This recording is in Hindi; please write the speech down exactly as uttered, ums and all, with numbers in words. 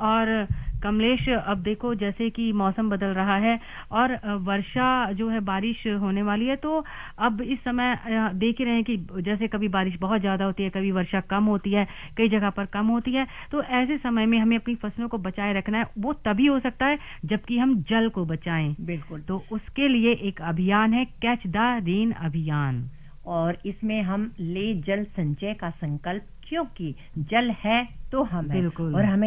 और कमलेश, अब देखो जैसे कि मौसम बदल रहा है और वर्षा जो है, बारिश होने वाली है, तो अब इस समय देख ही रहे हैं कि जैसे कभी बारिश बहुत ज्यादा होती है, कभी वर्षा कम होती है, कई जगह पर कम होती है। तो ऐसे समय में हमें अपनी फसलों को बचाए रखना है। वो तभी हो सकता है जबकि हम जल को बचाएं। बिल्कुल। तो उसके लिए एक अभियान है, कैच द रेन अभियान, और इसमें हम ले जल संचय का संकल्प, क्योंकि जल है तो हम है, बिल्कुल, और हमें